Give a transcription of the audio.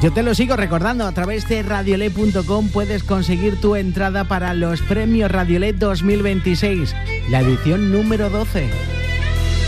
Yo te lo sigo recordando, a través de radiolet.com puedes conseguir tu entrada para los premios Radiolet 2026, la edición número 12.